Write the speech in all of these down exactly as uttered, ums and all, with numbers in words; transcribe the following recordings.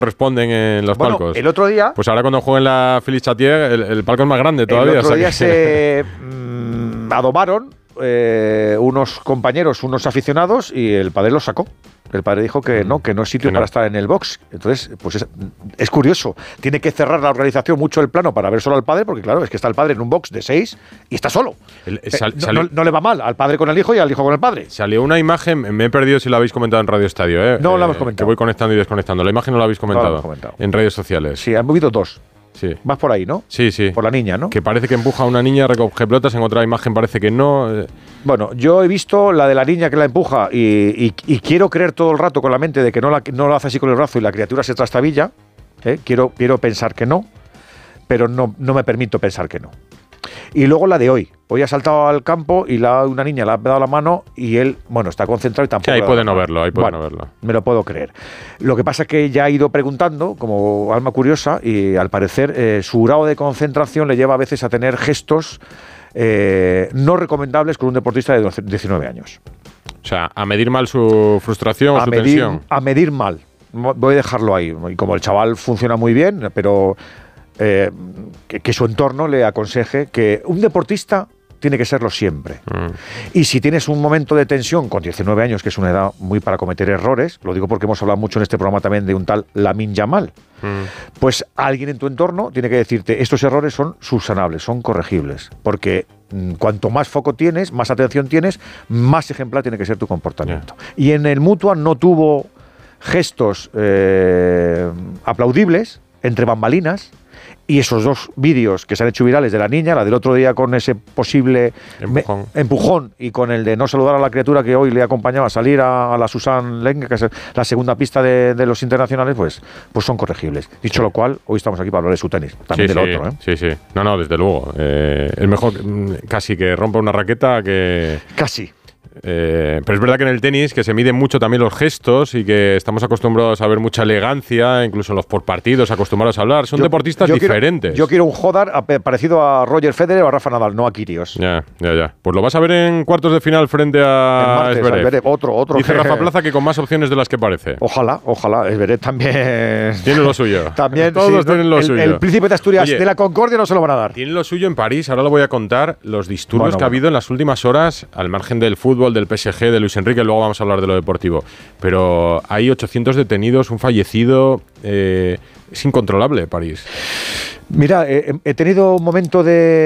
responden en los bueno, palcos. El otro día. Pues ahora cuando jueguen la Félix Chatier, el, el palco es más grande todavía. El otro o sea día que... se mmm, adomaron eh, unos compañeros, unos aficionados, y el padre los sacó. El padre dijo que no, que no es sitio no. para estar en el box. Entonces, pues es, es curioso. Tiene que cerrar la organización mucho el plano para ver solo al padre, porque claro, es que está el padre en un box de seis y está solo. El, sal, eh, no, salió, no, no le va mal al padre con el hijo y al hijo con el padre. Salió una imagen, me he perdido si la habéis comentado en Radio Estadio. ¿eh? No eh, la hemos comentado. Que voy conectando y desconectando. La imagen no la habéis comentado, no la hemos comentado. En redes sociales. Sí, han movido dos. Sí. Vas por ahí, ¿no? Sí, sí. Por la niña, ¿no? Que parece que empuja a una niña, recoge pelotas, en otra imagen parece que no. Bueno, yo he visto la de la niña que la empuja y, y, y quiero creer todo el rato con la mente de que no, la, no lo hace así con el brazo y la criatura se trastabilla. ¿eh? Quiero, quiero pensar que no, pero no, no me permito pensar que no. Y luego la de hoy. Hoy ha saltado al campo y la, una niña le ha dado la mano y él, bueno, está concentrado y tampoco... Sí, ahí puede no verlo, ahí puede bueno, no verlo. Me lo puedo creer. Lo que pasa es que ya ha ido preguntando, como alma curiosa, y al parecer eh, su grado de concentración le lleva a veces a tener gestos eh, no recomendables con un deportista de diecinueve años. O sea, a medir mal su frustración o su medir, tensión. A medir mal. Voy a dejarlo ahí. Y como el chaval funciona muy bien, pero... Eh, que, que su entorno le aconseje que un deportista tiene que serlo siempre. Mm. Y si tienes un momento de tensión con diecinueve años, que es una edad muy para cometer errores, lo digo porque hemos hablado mucho en este programa también de un tal Lamine Yamal, mm. pues alguien en tu entorno tiene que decirte, estos errores son subsanables, son corregibles, porque mm, cuanto más foco tienes, más atención tienes, más ejemplar tiene que ser tu comportamiento. Yeah. Y en el Mutua no tuvo gestos eh, aplaudibles, entre bambalinas. Y esos dos vídeos que se han hecho virales de la niña, la del otro día con ese posible empujón, me, empujón y con el de no saludar a la criatura que hoy le acompañaba a salir a, a la Susan Leng, que es la segunda pista de, de los internacionales, pues, pues son corregibles. Dicho sí. lo cual, hoy estamos aquí para hablar de su tenis, también sí, del sí, otro. ¿eh? Sí, sí. No, no, desde luego. Eh, es mejor casi que rompa una raqueta que... Casi. Eh, pero es verdad que en el tenis, que se miden mucho también los gestos y que estamos acostumbrados a ver mucha elegancia, incluso en los postpartidos, acostumbrados a hablar. Son yo, deportistas yo diferentes. Quiero, yo quiero un Jodar parecido a Roger Federer o a Rafa Nadal, no a Kyrgios. Ya, ya, ya. Pues lo vas a ver en cuartos de final frente a Zverev. Otro, otro. Dice que... Rafa Plaza que con más opciones de las que parece. Ojalá, ojalá. Zverev también... Tiene lo suyo. También, Todos sí, tienen lo el, suyo. El príncipe de Asturias Oye, de la Concordia no se lo van a dar. Tiene lo suyo en París. Ahora lo voy a contar. Los disturbios bueno, que ha bueno. habido en las últimas horas, al margen del fútbol, del P S G, de Luis Enrique, luego vamos a hablar de lo deportivo. Pero hay ochocientos detenidos, un fallecido. Eh, es incontrolable París. Mira, eh, he tenido un momento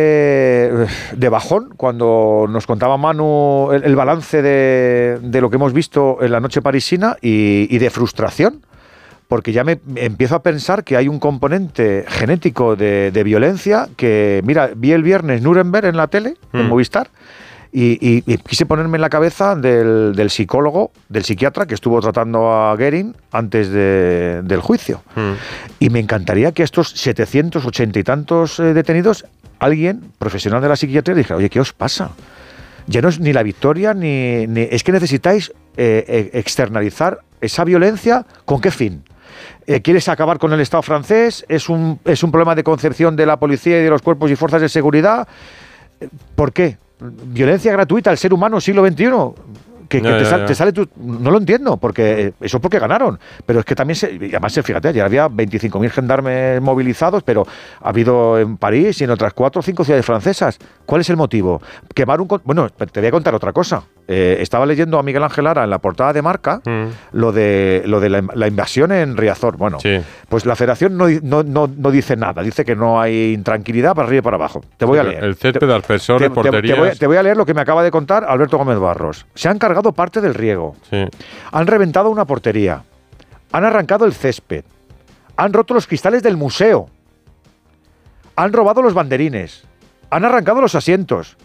de, de bajón cuando nos contaba Manu el, el balance de, de lo que hemos visto en la noche parisina y, y de frustración. Porque ya me, me empiezo a pensar que hay un componente genético de, de violencia que, mira, vi el viernes Nuremberg en la tele, mm. en Movistar, y, y, y quise ponerme en la cabeza del, del psicólogo, del psiquiatra que estuvo tratando a Goering antes de, del juicio. Mm. Y me encantaría que estos setecientos ochenta y tantos eh, detenidos, alguien profesional de la psiquiatría dijera, oye, ¿qué os pasa? Ya no es ni la victoria, ni, ni es que necesitáis eh, externalizar esa violencia. ¿Con qué fin? Eh, ¿Quieres acabar con el Estado francés? ¿Es un, es un problema de concepción de la policía y de los cuerpos y fuerzas de seguridad? ¿Por qué? ¿Violencia gratuita al ser humano siglo veintiuno? Que, que no, te, no, sal, no. te sale tu, no lo entiendo, porque eso es porque ganaron, pero es que también se, además fíjate, ayer había veinticinco mil gendarmes movilizados, pero ha habido en París y en otras cuatro o cinco ciudades francesas. ¿Cuál es el motivo? Quemar un... Bueno, te voy a contar otra cosa. Eh, estaba leyendo a Miguel Ángel Lara en la portada de Marca mm. lo de lo de la, la invasión en Riazor. Bueno, sí. pues la Federación no, no, no, no dice nada, dice que no hay intranquilidad para arriba y para abajo. Te voy a leer. El césped, aspersores, te, porterías... Te, te, voy, te voy a leer lo que me acaba de contar Alberto Gómez Barros. Se han cargado parte del riego, sí. han reventado una portería, han arrancado el césped, han roto los cristales del museo, han robado los banderines, han arrancado los asientos.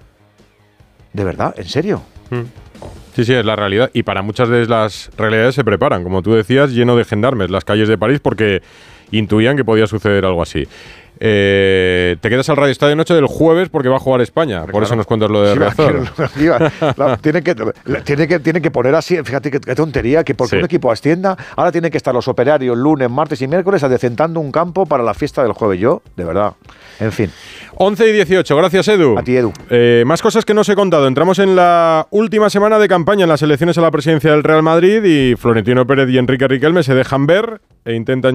¿De verdad? ¿En serio? Sí, sí, es la realidad. Y para muchas de las realidades se preparan, como tú decías, lleno de gendarmes las calles de París porque intuían que podía suceder algo así. Eh, te quedas al Radio Estadio Noche del jueves porque va a jugar España. Por claro. eso nos cuentas lo de Sí, Riazor. tiene que, tiene que, tiene que poner así, fíjate qué, qué tontería, que porque Sí. un equipo ascienda, ahora tienen que estar los operarios lunes, martes y miércoles adecentando un campo para la fiesta del jueves. Yo, de verdad. En fin. once y dieciocho, gracias Edu. A ti, Edu. Eh, más cosas que no os he contado. Entramos en la última semana de campaña en las elecciones a la presidencia del Real Madrid y Florentino Pérez y Enrique Riquelme se dejan ver e intentan